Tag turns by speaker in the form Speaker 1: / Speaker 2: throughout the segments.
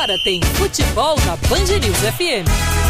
Speaker 1: Agora tem futebol na Band News FM.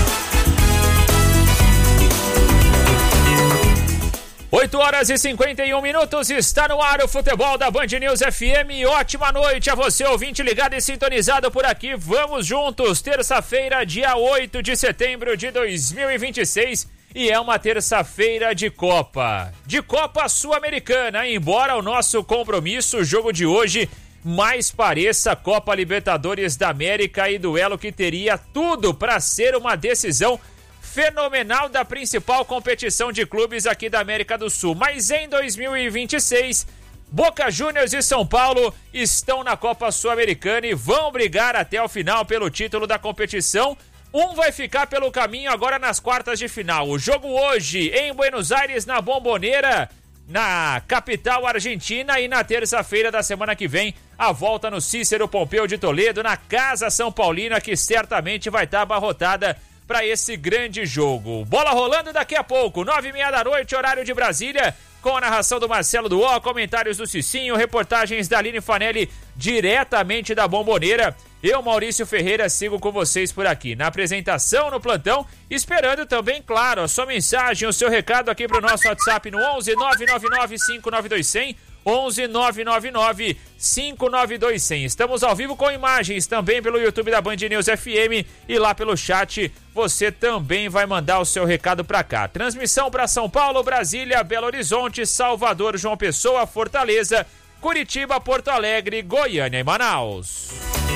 Speaker 2: 8h51, está no ar o futebol da Band News FM. Ótima noite a você, ouvinte ligado e sintonizado por aqui. Vamos juntos, terça-feira, dia 8 de setembro de 2026. E é uma terça-feira de Copa Sul-Americana. Embora o nosso compromisso, o jogo de hoje, mais pareça Copa Libertadores da América e duelo que teria tudo para ser uma decisão fenomenal da principal competição de clubes aqui da América do Sul. Mas em 2026, Boca Juniors e São Paulo estão na Copa Sul-Americana e vão brigar até o final pelo título da competição. Um vai ficar pelo caminho agora nas quartas de final. O jogo hoje em Buenos Aires, na Bombonera, na capital argentina, e na terça-feira da semana que vem, a volta no Cícero Pompeu de Toledo, na Casa São Paulina, que certamente vai estar abarrotada para esse grande jogo. Bola rolando daqui a pouco, 9h30 da noite, horário de Brasília, com a narração do Marcelo Duó, comentários do Cicinho, reportagens da Aline Fanelli, diretamente da Bombonera. Eu, Maurício Ferreira, sigo com vocês por aqui, na apresentação, no plantão, esperando também, claro, a sua mensagem, o seu recado aqui para o nosso WhatsApp no 11 999 592 100, 11 999 592 100. Estamos ao vivo com imagens também pelo YouTube da Band News FM e lá pelo chat você também vai mandar o seu recado para cá. Transmissão para São Paulo, Brasília, Belo Horizonte, Salvador, João Pessoa, Fortaleza, Curitiba, Porto Alegre, Goiânia e Manaus.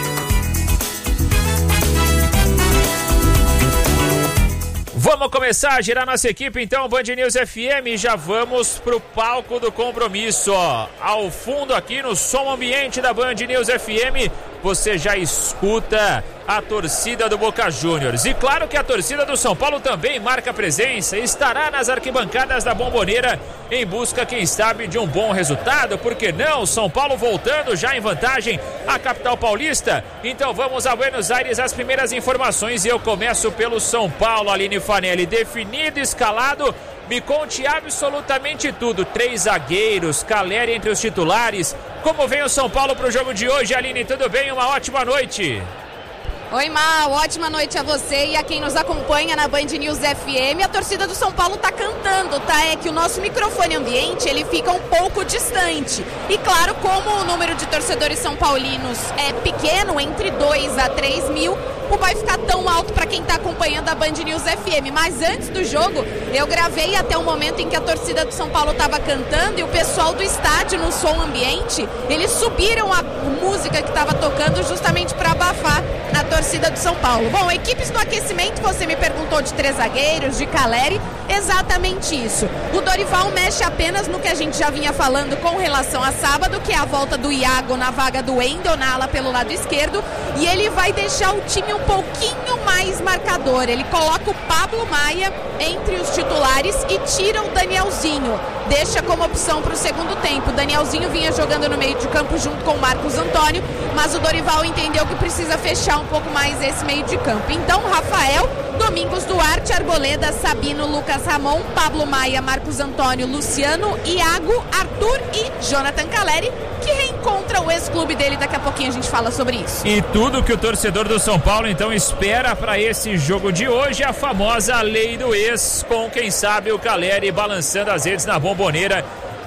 Speaker 2: Vamos começar a girar nossa equipe então, Band News FM, já vamos pro palco do compromisso, ó. Ao fundo aqui no som ambiente da Band News FM, você já escuta a torcida do Boca Juniors. E claro que a torcida do São Paulo também marca presença, estará nas arquibancadas da Bombonera em busca, quem sabe, de um bom resultado. Por que não? São Paulo voltando já em vantagem à capital paulista. Então vamos a Buenos Aires, as primeiras informações, e eu começo pelo São Paulo. Aline Fanelli, definido, escalado, me conte absolutamente tudo. 3 zagueiros, Caleri entre os titulares. Como vem o São Paulo para o jogo de hoje, Aline? Tudo bem? Uma ótima noite.
Speaker 3: Oi, Mal, ótima noite a você e a quem nos acompanha na Band News FM. A torcida do São Paulo tá cantando, tá? É que o nosso microfone ambiente, ele fica um pouco distante. E claro, como o número de torcedores são paulinos é pequeno, entre 2 a 3 mil, não vai ficar tão alto para quem tá acompanhando a Band News FM. Mas antes do jogo, eu gravei até o momento em que a torcida do São Paulo tava cantando e o pessoal do estádio, no som ambiente, eles subiram a música que tava tocando justamente para abafar na torcida do São Paulo. Bom, equipes no aquecimento, você me perguntou de 3 zagueiros, de Caleri, exatamente isso. O Dorival mexe apenas no que a gente já vinha falando com relação a sábado, que é a volta do Iago na vaga do Wendel, na ala pelo lado esquerdo, e ele vai deixar o time um pouquinho mais marcador. Ele coloca o Pablo Maia entre os titulares e tira o Danielzinho. Deixa como opção para o segundo tempo. O Danielzinho vinha jogando no meio de campo junto com o Marcos Antônio, mas o Dorival entendeu que precisa fechar um pouco mais esse meio de campo. Então, Rafael, Domingos Duarte, Arboleda, Sabino, Lucas Ramon, Pablo Maia, Marcos Antônio, Luciano, Iago, Arthur e Jonathan Caleri, que reencontra o ex-clube dele. Daqui a pouquinho a gente fala sobre isso.
Speaker 2: E tudo que o torcedor do São Paulo então espera para esse jogo de hoje, a famosa lei do ex, com quem sabe o Caleri balançando as redes na Bombonera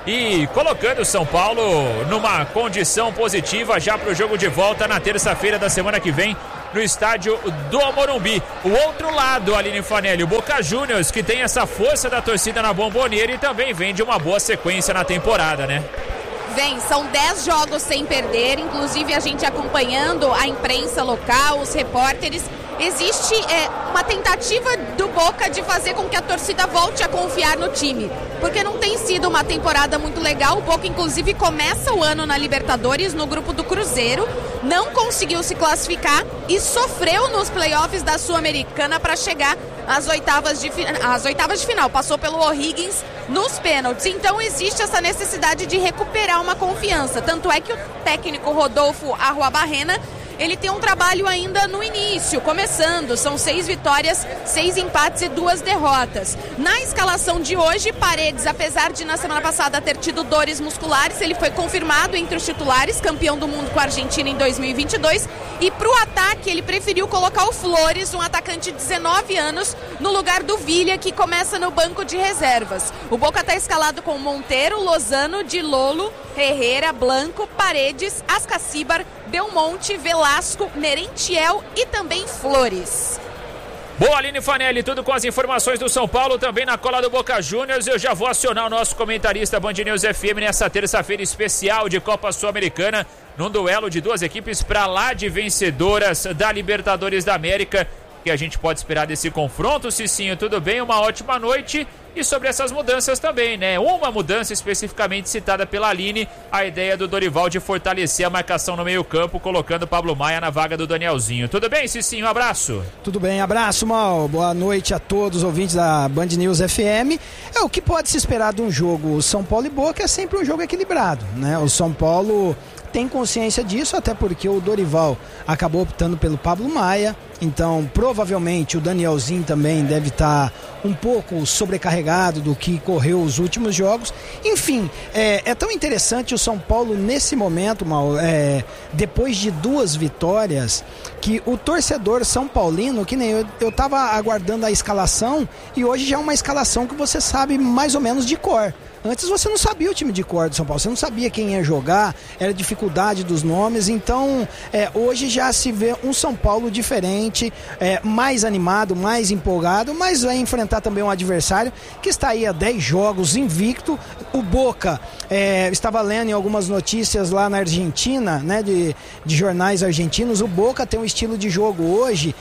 Speaker 2: e colocando o São Paulo numa condição positiva já para o jogo de volta na terça-feira da semana que vem no estádio do Morumbi. O outro lado, Aline Fanelli, o Boca Juniors, que tem essa força da torcida na Bombonera e também vem de uma boa sequência na temporada, né?
Speaker 3: Vem, são 10 jogos sem perder, inclusive a gente acompanhando a imprensa local, os repórteres. Existe uma tentativa do Boca de fazer com que a torcida volte a confiar no time, porque não tem sido uma temporada muito legal. O Boca inclusive começa o ano na Libertadores, no grupo do Cruzeiro, não conseguiu se classificar e sofreu nos playoffs da Sul-Americana para chegar às oitavas de final, passou pelo O'Higgins nos pênaltis. Então existe essa necessidade de recuperar uma confiança, tanto é que o técnico Rodolfo Arruabarrena, ele tem um trabalho ainda no início, começando. São 6 vitórias, 6 empates e 2 derrotas. Na escalação de hoje, Paredes, apesar de na semana passada ter tido dores musculares, ele foi confirmado entre os titulares, campeão do mundo com a Argentina em 2022. E para o ataque, ele preferiu colocar o Flores, um atacante de 19 anos, no lugar do Villa, que começa no banco de reservas. O Boca está escalado com Monteiro, Lozano, Di Lolo, Herrera, Blanco, Paredes, Ascacíbar, Belmonte, Velasco, Merentiel e também Flores.
Speaker 2: Boa, Aline Fanelli, tudo com as informações do São Paulo, também na cola do Boca Juniors. Eu já vou acionar o nosso comentarista Band News FM nessa terça-feira especial de Copa Sul-Americana, num duelo de 2 equipes para lá de vencedoras da Libertadores da América. Que a gente pode esperar desse confronto, Cicinho? Tudo bem? Uma ótima noite. E sobre essas mudanças também, né? Uma mudança especificamente citada pela Aline, a ideia do Dorival de fortalecer a marcação no meio-campo, colocando Pablo Maia na vaga do Danielzinho. Tudo bem, Cicinho? Um abraço.
Speaker 4: Tudo bem, abraço, Mal. Boa noite a todos os ouvintes da Band News FM. O que pode se esperar de um jogo São Paulo e Boca é sempre um jogo equilibrado, né? O São Paulo tem consciência disso, até porque o Dorival acabou optando pelo Pablo Maia, então provavelmente o Danielzinho também deve estar um pouco sobrecarregado do que correu os últimos jogos. Enfim, é tão interessante o São Paulo nesse momento, depois de 2 vitórias, que o torcedor são paulino, que nem eu estava aguardando a escalação, e hoje já é uma escalação que você sabe mais ou menos de cor. Antes você não sabia o time de cor do São Paulo, você não sabia quem ia jogar, era dificuldade dos nomes, então hoje já se vê um São Paulo diferente, mais animado, mais empolgado, mas vai enfrentar também um adversário que está aí há 10 jogos invicto. O Boca, estava lendo em algumas notícias lá na Argentina, né, de jornais argentinos, o Boca tem um estilo de jogo hoje,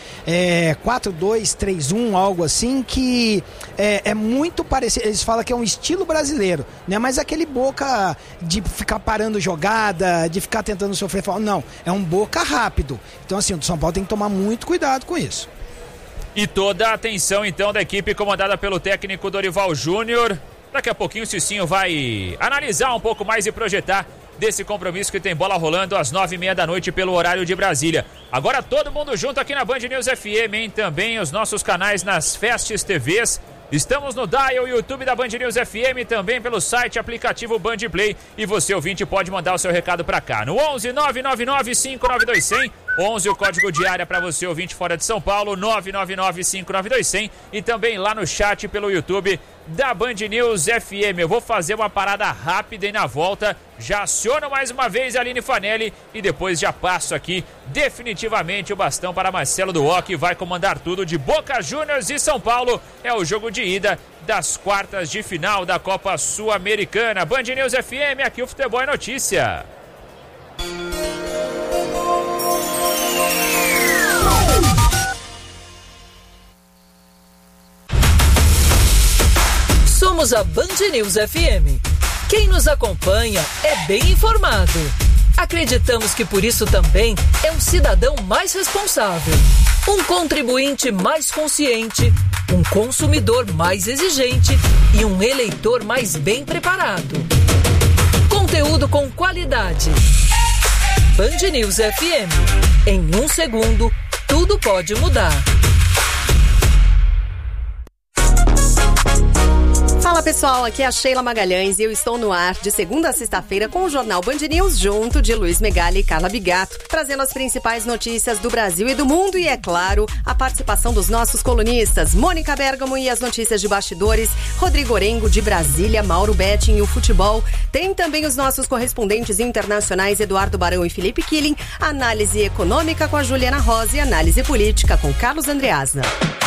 Speaker 4: 4-2-3-1, algo assim, que é muito parecido, eles falam que é um estilo brasileiro, né? Mas aquele Boca de ficar parando jogada, de ficar tentando sofrer, não, é um Boca rápido. Então assim, o São Paulo tem que tomar muito cuidado com isso.
Speaker 2: E toda a atenção então da equipe comandada pelo técnico Dorival Júnior. Daqui a pouquinho o Cicinho vai analisar um pouco mais e projetar desse compromisso que tem bola rolando às 9h30 da noite pelo horário de Brasília. Agora todo mundo junto aqui na Band News FM, hein? Também os nossos canais nas Festes TVs. Estamos no Dial, YouTube da Band News FM, também pelo site, aplicativo Band Play. E você, ouvinte, pode mandar o seu recado pra cá no 11 999 592 100. 11 o código de área para você, ouvinte fora de São Paulo, 999 592 100. E também lá no chat pelo YouTube da Band News FM. Eu vou fazer uma parada rápida e na volta já aciono mais uma vez a Aline Fanelli e depois já passo aqui definitivamente o bastão para Marcelo Duó, que vai comandar tudo de Boca Juniors e São Paulo. É o jogo de ida das quartas de final da Copa Sul-Americana. Band News FM, aqui o futebol é notícia.
Speaker 1: Somos a Band News FM. Quem nos acompanha é bem informado. Acreditamos que por isso também é um cidadão mais responsável, um contribuinte mais consciente, um consumidor mais exigente e um eleitor mais bem preparado. Conteúdo com qualidade. Band News FM. Em 1 segundo, tudo pode mudar.
Speaker 5: Fala pessoal, aqui é a Sheila Magalhães e eu estou no ar de segunda a sexta-feira com o Jornal Band News junto de Luiz Megali e Carla Bigato, trazendo as principais notícias do Brasil e do mundo e, é claro, a participação dos nossos colunistas Mônica Bergamo e as notícias de bastidores, Rodrigo Orengo de Brasília, Mauro Betting e o futebol. Tem também os nossos correspondentes internacionais Eduardo Barão e Felipe Killing, análise econômica com a Juliana Rosa e análise política com Carlos Andreasna.